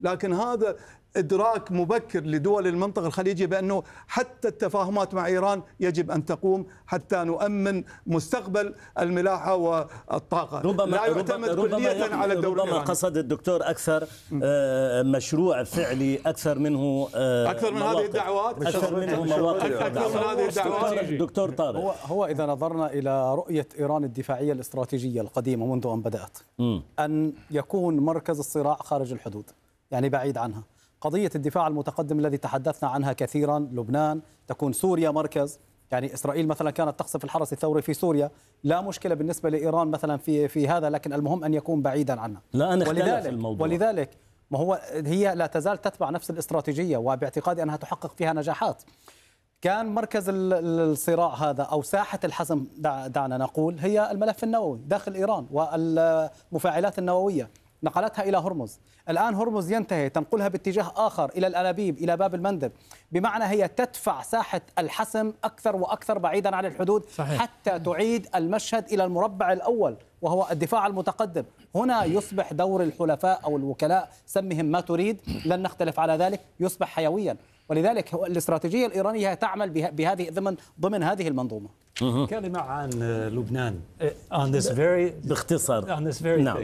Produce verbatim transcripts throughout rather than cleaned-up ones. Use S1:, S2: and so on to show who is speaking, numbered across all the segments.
S1: لكن هذا إدراك مبكر لدول المنطقة الخليجية بأنه حتى التفاهمات مع إيران يجب أن تقوم حتى نؤمن مستقبل الملاحة والطاقة.
S2: ربما
S1: لا يعتمد
S2: ربما
S1: كلية
S2: ربما
S1: على الدولة
S2: ربما قصد الدكتور أكثر مشروع فعلي أكثر منه
S1: أكثر من هذه الدعوات
S2: أكثر منه مواقف
S1: أكثر من هذه الدعوات.
S2: دكتور طارق،
S3: هو هو إذا نظرنا إلى رؤية إيران الدفاعية الاستراتيجية القديمة منذ أن بدأت م. أن يكون مركز الصراع خارج الحدود، يعني بعيد عنها. قضية الدفاع المتقدم الذي تحدثنا عنها كثيرا، لبنان، تكون سوريا مركز، يعني إسرائيل مثلا كانت تقصف الحرس الثوري في سوريا، لا مشكلة بالنسبة لإيران مثلا في في هذا، لكن المهم أن يكون بعيدا عنها.
S2: لا أنا
S3: ولذلك
S2: الموضوع.
S3: ولذلك ما هو هي لا تزال تتبع نفس الاستراتيجية، وباعتقادي أنها تحقق فيها نجاحات. كان مركز الصراع هذا أو ساحة الحسم دعنا نقول هي الملف النووي داخل إيران والمفاعلات النووية، نقلتها إلى هرمز. الآن هرمز ينتهي، تنقلها باتجاه آخر إلى الأنابيب، إلى باب المندب، بمعنى هي تدفع ساحة الحسم أكثر وأكثر بعيدا عن الحدود. صحيح. حتى تعيد المشهد إلى المربع الأول وهو الدفاع المتقدم. هنا يصبح دور الحلفاء أو الوكلاء، سمهم ما تريد، لن نختلف على ذلك، يصبح حيويا. ولذلك الاستراتيجية الإيرانية تعمل بهذه ضمن ضمن هذه المنظومة.
S4: كلمة عن لبنان on this very
S2: باختصار.
S4: on this very
S2: نعم.
S4: thing.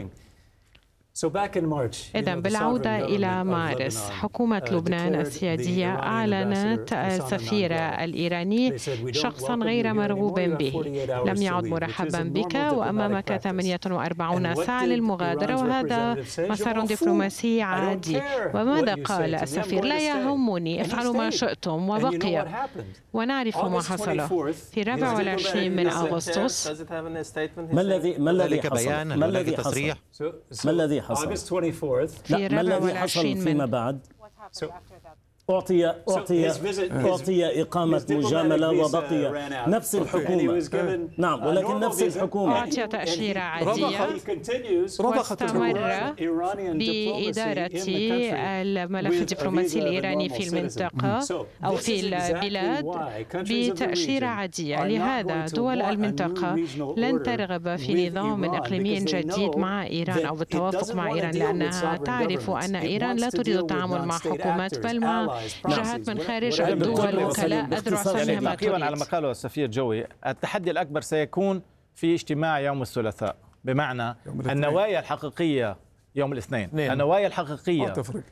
S5: إذا بالعودة إلى مارس، حكومة لبنان السيادية أعلنت السفير الإيراني شخصا غير مرغوب به، لم يعد مرحبا بك وأمامك ثمانية وأربعين ساعة للمغادرة، وهذا مسار دبلوماسي عادي. وماذا قال السفير؟ لا يهمني، افعلوا ما شئتم، وبقي. ونعرف ما حصل في الرابع والعشرين من أغسطس.
S2: ما الذي ما الذي حصل؟ ما الذي حصل؟ ما الذي حصل؟ لا، ما الذي حصل فيما بعد؟ أعطي أعطي أعطي إقامة مجاملة وبقي نفس الحكومة. نعم، ولكن نفس الحكومة
S5: أعطي تأشيرة عادية واستمر بإدارة الملف الدبلوماسي الإيراني في المنطقة أو في البلاد بتأشيرة عادية. لهذا دول المنطقة لن ترغب في نظام إقليمي جديد مع إيران أو بالتوافق مع إيران، لأنها تعرف أن إيران لا تريد التعامل مع حكومات بل مع جهات من خارج الدول، وكلاء أذرع صنعها ما تريد.
S6: على ما قاله السفير جوي، التحدي الأكبر سيكون في اجتماع يوم الثلاثاء، بمعنى النوايا الحقيقية يوم الاثنين، النوايا الحقيقية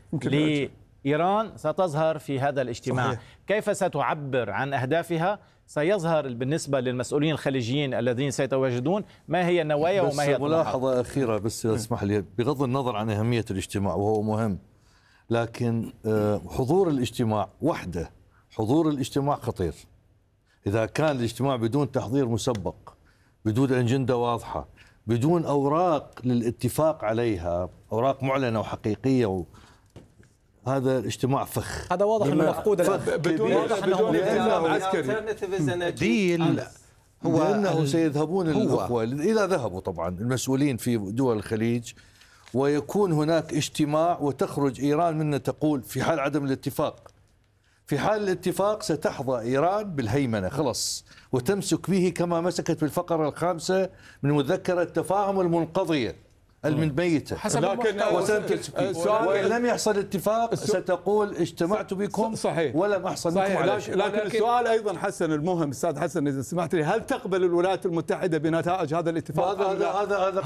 S6: لإيران ستظهر في هذا الاجتماع. صحيح. كيف ستعبر عن أهدافها سيظهر بالنسبة للمسؤولين الخليجيين الذين سيتواجدون ما هي النوايا وما هي الطموحات.
S7: ملاحظة أخيرة بس اسمح لي، بغض النظر عن أهمية الاجتماع وهو مهم، لكن حضور الاجتماع وحده، حضور الاجتماع خطير. إذا كان الاجتماع بدون تحضير مسبق، بدون أجندة واضحة، بدون أوراق للاتفاق عليها، أوراق معلنة وحقيقية، و... هذا الاجتماع فخ.
S3: هذا واضح انه مفقود
S1: بدون بدون انتظام عسكري.
S7: ديل هو انه سيذهبون الاخوه اذا ذهبوا طبعا المسؤولين في دول الخليج، ويكون هناك اجتماع وتخرج إيران منه تقول في حال عدم الاتفاق، في حال الاتفاق ستحظى إيران بالهيمنة خلص وتمسك به كما مسكت بالفقرة الخامسة من مذكرة التفاهم المنقضية المنبيتة، لكن وإن لم يحصل اتفاق ستقول اجتمعت بكم
S1: صحيح
S7: ولم أحصل بكم على شيء.
S1: لكن السؤال أيضا حسن المهم أستاذ حسن إذا سمحت لي، هل تقبل الولايات المتحدة بنتائج هذا الاتفاق؟
S7: هذا هذا هذا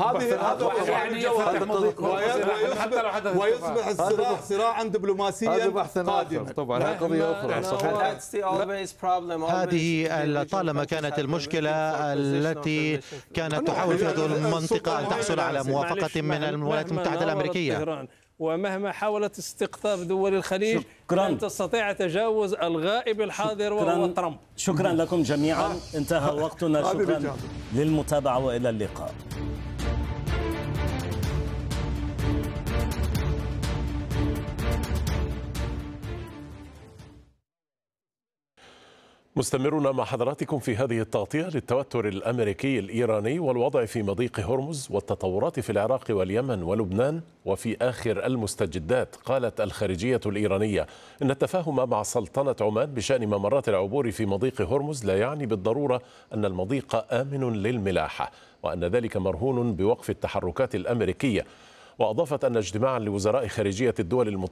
S1: هذا ويصبح الصراع صراعا دبلوماسيا
S7: قادما. طبعا هذه قضية أخرى. صحيح.
S8: هذه طالما كانت المشكلة التي كانت تحاول في هذه المنطقة أن تحصل على موافقة من الولايات المتحدة الأمريكية،
S9: ومهما حاولت استقطاب دول الخليج لن تستطيع تجاوز الغائب الحاضر وهو ترامب.
S2: شكرا لكم جميعا، انتهى وقتنا. شكرا للمتابعة وإلى اللقاء.
S10: مستمرون مع حضراتكم في هذه التغطية للتوتر الأمريكي الإيراني والوضع في مضيق هرمز والتطورات في العراق واليمن ولبنان. وفي آخر المستجدات قالت الخارجية الإيرانية إن التفاهم مع سلطنة عمان بشأن ممرات العبور في مضيق هرمز لا يعني بالضرورة أن المضيق آمن للملاحة، وأن ذلك مرهون بوقف التحركات الأمريكية. وأضافت أن اجتماعا لوزراء خارجية الدول المتحدة